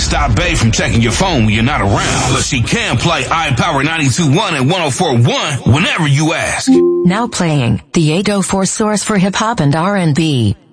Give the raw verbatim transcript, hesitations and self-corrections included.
stop Bae from checking your phone when you're not around. But she can play iPower ninety-two point one and one oh four point one whenever you ask. Now playing the eight oh four source for hip hop and R and B.